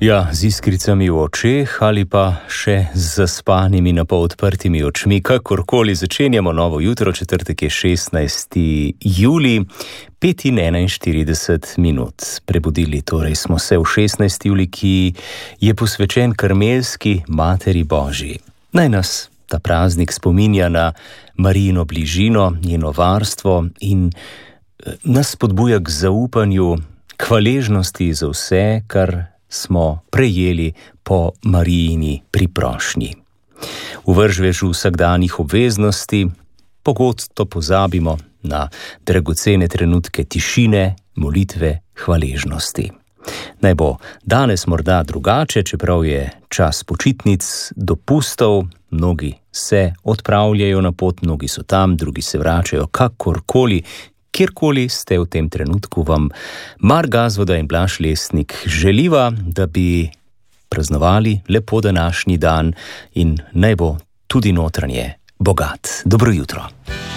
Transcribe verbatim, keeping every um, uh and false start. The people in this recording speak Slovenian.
Ja, z iskricami v očeh ali pa še z zaspanimi na pol odprtimi očmi, kakorkoli začenjamo novo jutro, četrtek je šestnajsti julij, pet in enainštirideset minut. Prebudili torej smo se v šestnajsti julij, ki je posvečen Karmelski Materi Božji. Naj nas ta praznik spominja na Marijino bližino, njeno varstvo in nas spodbuja k zaupanju, k hvaležnosti za vse, kar smo prejeli po Marijini priprošnji. V vržvežu vsakdanjih obveznosti pogosto pozabimo na dragocene trenutke tišine, molitve, hvaležnosti. Naj bo danes morda drugače, čeprav je čas počitnic, dopustov, mnogi se odpravljajo na pot, mnogi so tam, drugi se vračajo, kakorkoli. Kjerkoli ste v tem trenutku, vam Mark Gazvoda in Blaž Lesnik želiva, da bi praznovali lepo današnji dan in naj bo tudi notranje bogat. Dobro jutro.